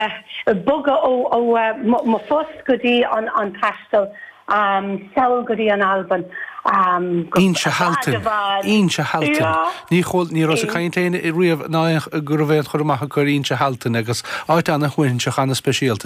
Buga ó fós goodí an pastel, saoil goodí an Alban. Ín se haltan. Ní chol ní ros a caintéine I riamh ná gur bhéad chur amach gur ín se haltan agus áit anna chuin se chana speisialta.